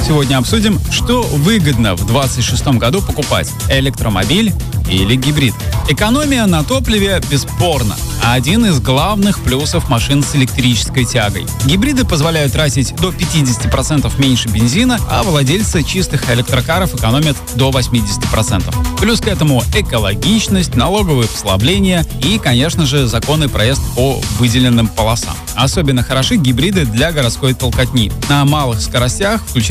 Сегодня обсудим, что выгодно в 2026 году покупать – электромобиль или гибрид. Экономия на топливе бесспорно один из главных плюсов машин с электрической тягой. Гибриды позволяют тратить до 50% меньше бензина, а владельцы чистых электрокаров экономят до 80%. Плюс к этому экологичность, налоговые послабления и, конечно же, законный проезд по выделенным полосам. Особенно хороши гибриды для городской толкотни. На малых скоростях, включая